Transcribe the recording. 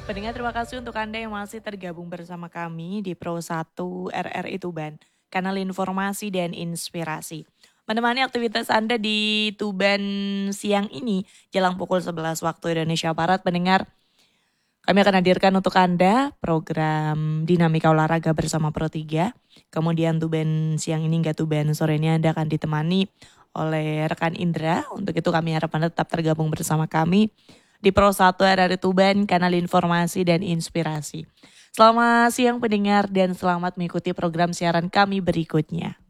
Pendengar, terima kasih untuk Anda yang masih tergabung bersama kami di Pro 1 RRI Tuban, kanal informasi dan inspirasi. Menemani aktivitas Anda di Tuban siang ini, jelang pukul 11 waktu Indonesia Barat, pendengar, kami akan hadirkan untuk Anda program Dinamika Olahraga bersama Pro 3. Kemudian Tuban siang ini hingga Tuban sore ini Anda akan ditemani oleh rekan Indra. Untuk itu kami harap Anda tetap tergabung bersama kami di Pro 1 RRI Tuban, kanal informasi dan inspirasi. Selamat siang pendengar dan selamat mengikuti program siaran kami berikutnya.